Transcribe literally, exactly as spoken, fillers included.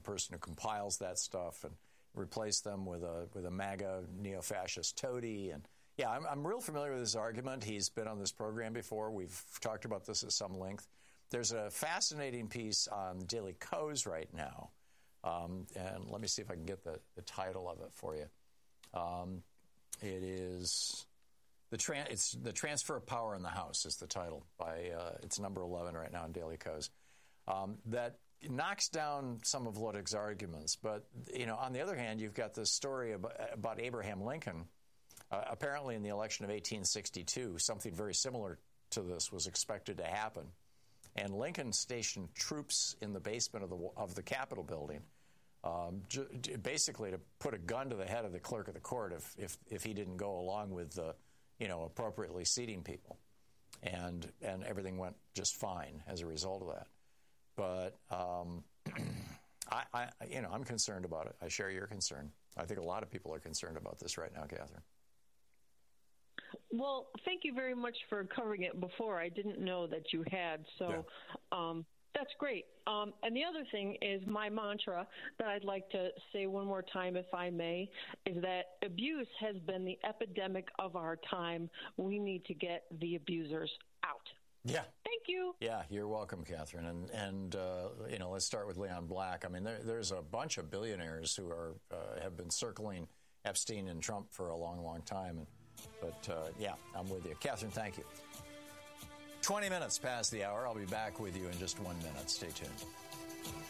person who compiles that stuff and replace them with a with a MAGA neo-fascist toady. And yeah, I'm, I'm real familiar with his argument. He's been on this program before. We've talked about this at some length. There's a fascinating piece on Daily Kos right now. Um, and let me see if I can get the, the title of it for you. Um, it is the tran- it's the Transfer of Power in the House is the title. By uh, it's number eleven right now on Daily Kos. Um, that knocks down some of Luttig's arguments, but you know, on the other hand, you've got this story about, about Abraham Lincoln. Uh, apparently, in the election of eighteen sixty-two, something very similar to this was expected to happen, and Lincoln stationed troops in the basement of the of the Capitol building, um, j- basically to put a gun to the head of the clerk of the court if if, if he didn't go along with the, you know, appropriately seating people, and and everything went just fine as a result of that. But um, I, I, you know, I'm concerned about it. I share your concern. I think a lot of people are concerned about this right now, Catherine. Well, thank you very much for covering it before. I didn't know that you had, so Yeah. um, that's great. Um, and the other thing is my mantra that I'd like to say one more time, if I may, is that abuse has been the epidemic of our time. We need to get the abusers out. Yeah. Thank you. Yeah, you're welcome, Catherine. And, and uh, you know, let's start with Leon Black. I mean, there, there's a bunch of billionaires who are uh, have been circling Epstein and Trump for a long, long time. And, but, uh, yeah, I'm with you. Catherine, thank you. twenty minutes past the hour. I'll be back with you in just one minute. Stay tuned.